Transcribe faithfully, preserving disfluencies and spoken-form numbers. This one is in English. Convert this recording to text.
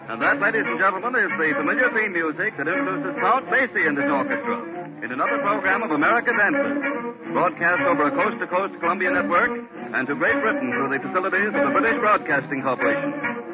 And that, ladies and gentlemen, is the familiar theme music that introduces Count Basie and his orchestra in another program of America Dances, broadcast over a coast-to-coast Columbia network and to Great Britain through the facilities of the British Broadcasting Corporation.